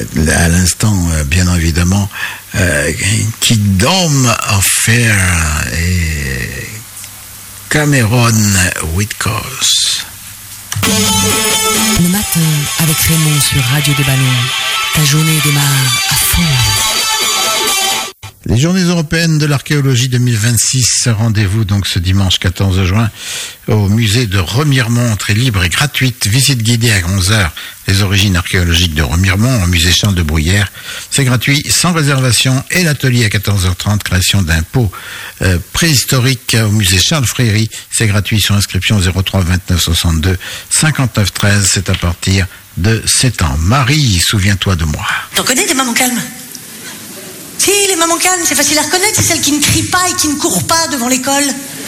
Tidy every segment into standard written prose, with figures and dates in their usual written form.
À l'instant, bien évidemment, Kingdom of Fear et Cameron Whitcross. Le matin avec Raymond sur Radio des Ballons. Ta journée démarre à fond. Les Journées européennes de l'archéologie 2026, rendez-vous donc ce dimanche 14 juin au musée de Remiremont, entrée libre et gratuite, visite guidée à 11h, les origines archéologiques de Remiremont au musée Charles de Bruyères. C'est gratuit, sans réservation, et l'atelier à 14h30, création d'un pot préhistorique au musée Charles Fréry. C'est gratuit, sur inscription 03 29 62 59 13, c'est à partir de 7 ans. Marie, souviens-toi de moi. T'en connais des mamans calmes? Si, les mamans calmes, c'est facile à reconnaître, c'est celles qui ne crient pas et qui ne courent pas devant l'école.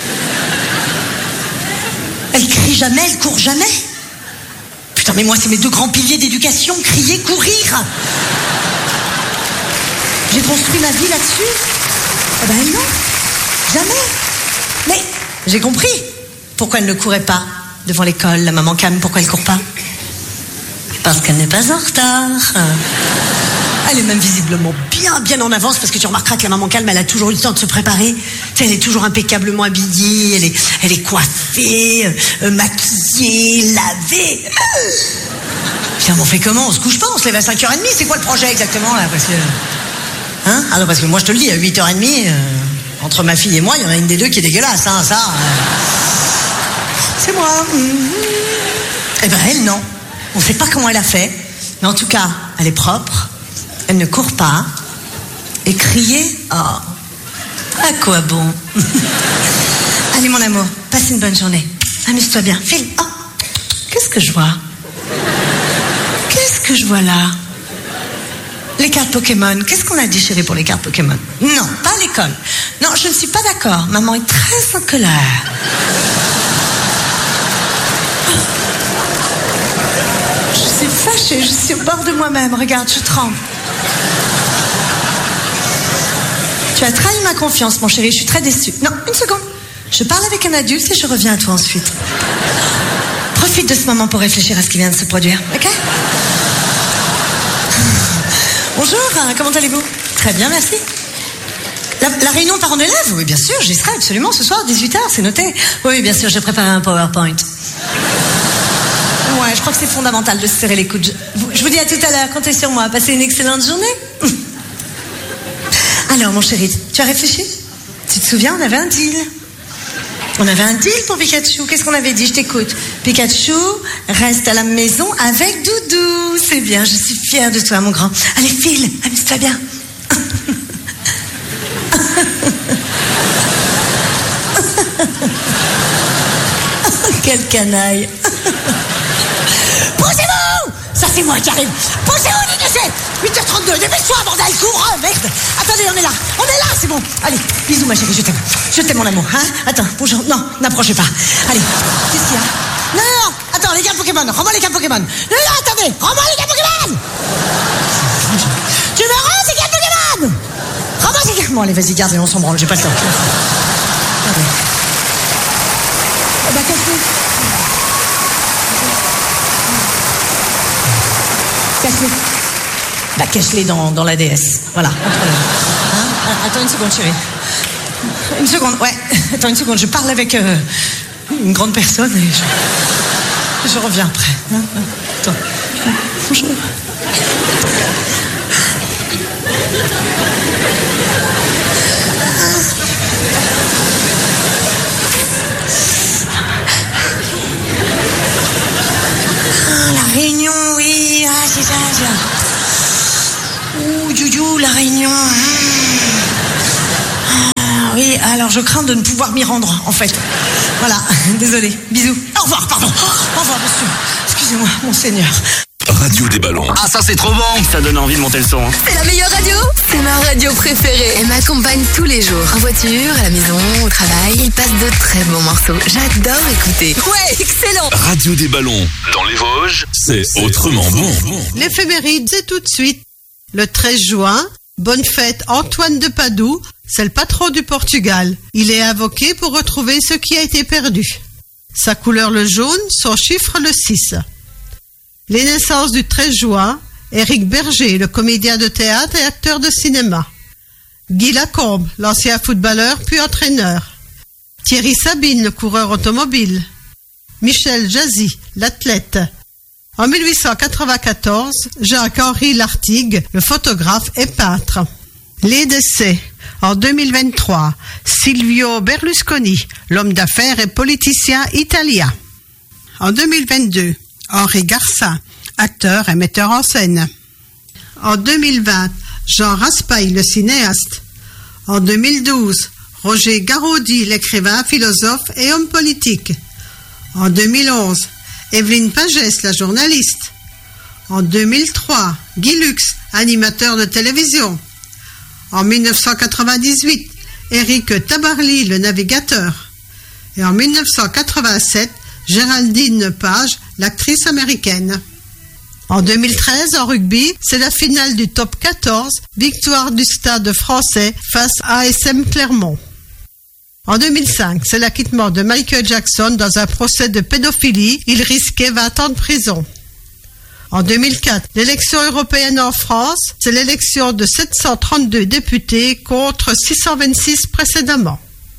Elles crient jamais, elles courent jamais. Putain, mais moi, c'est mes deux grands piliers d'éducation, crier, courir. J'ai construit ma vie là-dessus. Eh ben non, jamais. Mais j'ai compris pourquoi elle ne courait pas devant l'école, la maman calme, pourquoi elle ne court pas. Parce qu'elle n'est pas en retard. Elle est même visiblement bien en avance, parce que tu remarqueras que la maman calme, elle a toujours eu le temps de se préparer. Tu sais, elle est toujours impeccablement habillée, elle est coiffée, maquillée, lavée. Putain, mais on fait comment? On se couche pas? On se lève à 5h30? C'est quoi le projet exactement là? Parce que... Hein? Alors parce que moi je te le dis, à 8h30, entre ma fille et moi, il y en a une des deux qui est dégueulasse, hein, ça. C'est moi. Eh ben elle, non. On sait pas comment elle a fait, mais en tout cas, elle est propre. Elle ne court pas. Et crier, oh, à quoi bon? Allez mon amour, passe une bonne journée. Amuse-toi bien. File. Oh, qu'est-ce que je vois? Qu'est-ce que je vois là? Les cartes Pokémon. Qu'est-ce qu'on a dit, chérie, pour les cartes Pokémon? Non, pas à l'école. Non, je ne suis pas d'accord. Maman est très en colère. Je suis fâchée, je suis au bord de moi-même. Regarde, je tremble. Tu as trahi ma confiance, mon chéri, je suis très déçue. Non, une seconde. Je parle avec un adulte et je reviens à toi ensuite. Profite de ce moment pour réfléchir à ce qui vient de se produire, ok? Bonjour, comment allez-vous? Très bien, merci. La réunion parents d'élèves? Oui, bien sûr, j'y serai absolument ce soir, 18h, c'est noté. Oui, bien sûr, j'ai préparé un PowerPoint. Ouais, je crois que c'est fondamental de se serrer les coudes. Je vous dis à tout à l'heure, comptez sur moi. Passez une excellente journée. Alors, mon chéri, tu as réfléchi? Tu te souviens, on avait un deal. On avait un deal pour Pikachu. Qu'est-ce qu'on avait dit? Je t'écoute. Pikachu reste à la maison avec Doudou. C'est bien, je suis fière de toi, mon grand. Allez, file, amuse-toi bien. Quel canaille. Posez-vous! Ça, c'est moi qui arrive. Posez-vous, dégagez! 8h32, dépêche-toi, bordel, cours, oh, merde! Attendez, on est là, c'est bon. Allez, bisous, ma chérie, je t'aime. Je t'aime, mon amour, hein? Attends, bonjour, non, n'approchez pas. Allez, qu'est-ce qu'il y a? Non, attends, les cartes Pokémon, rends-moi les cartes Pokémon. Non, attendez, rends-moi les cartes Pokémon! Tu me rends ces cartes Pokémon! Rends-moi ces cartes... Bon, allez, vas-y, garde, on s'en branle, j'ai pas le temps. Allez. Bah, casse-les. Cache-les. Bah, cache-les dans la DS. Voilà, entre les... Hein? Attends une seconde, chérie. Une seconde, ouais. Attends une seconde, je parle avec une grande personne et je reviens après. Hein? Attends. Bonjour. La réunion, oui, c'est ça. Ouh, Joujou, la réunion. Oui, alors je crains de ne pouvoir m'y rendre, en fait. Voilà, désolé. Bisous. Au revoir, pardon. Au revoir, monsieur. Excusez-moi, mon seigneur. Radio des Ballons. Ah, ça c'est trop bon. Ça donne envie de monter le son. Hein. C'est la meilleure radio. C'est ma radio préférée. Elle m'accompagne tous les jours. En voiture, à la maison, au travail. Il passe de très bons morceaux. J'adore écouter. Ouais, excellent. Radio des Ballons. Dans les Vosges, c'est autrement bon. L'éphéméride, c'est tout de suite. Le 13 juin, bonne fête Antoine de Padoue, c'est le patron du Portugal. Il est invoqué pour retrouver ce qui a été perdu. Sa couleur le jaune, son chiffre le 6. Les naissances du 13 juin, Éric Berger, le comédien de théâtre et acteur de cinéma. Guy Lacombe, l'ancien footballeur puis entraîneur. Thierry Sabine, le coureur automobile. Michel Jazzy, l'athlète. En 1894, Jacques-Henri Lartigue, le photographe et peintre. Les décès. En 2023, Silvio Berlusconi, l'homme d'affaires et politicien italien. En 2022, Henri Garcin, acteur et metteur en scène. En 2020, Jean Raspail, le cinéaste. En 2012, Roger Garaudy, l'écrivain, philosophe et homme politique. En 2011, Evelyne Pagès, la journaliste. En 2003, Guy Lux, animateur de télévision. En 1998, Éric Tabarly, le navigateur. Et en 1987, Géraldine Page, l'actrice américaine. En 2013, en rugby, c'est la finale du top 14, victoire du Stade français face à ASM Clermont. En 2005, c'est l'acquittement de Michael Jackson dans un procès de pédophilie. Il risquait 20 ans de prison. En 2004, l'élection européenne en France, c'est l'élection de 732 députés contre 626 précédemment.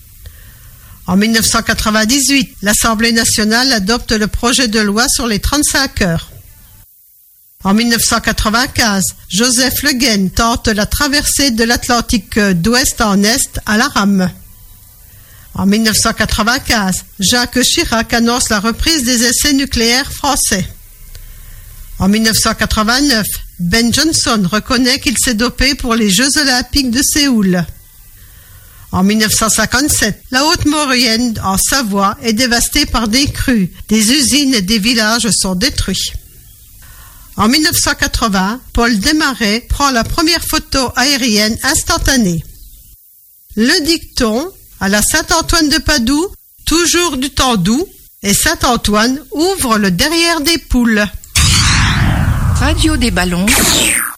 En 1998, l'Assemblée nationale adopte le projet de loi sur les 35 heures. En 1995, Joseph Le Guen tente la traversée de l'Atlantique d'ouest en est à la rame. En 1995, Jacques Chirac annonce la reprise des essais nucléaires français. En 1989, Ben Johnson reconnaît qu'il s'est dopé pour les Jeux Olympiques de Séoul. En 1957, la Haute-Maurienne, en Savoie, est dévastée par des crues. Des usines et des villages sont détruits. En 1980, Paul Desmarais prend la première photo aérienne instantanée. Le dicton, à la Saint-Antoine de Padoue, toujours du temps doux, et Saint-Antoine ouvre le derrière des poules. Radio des ballons.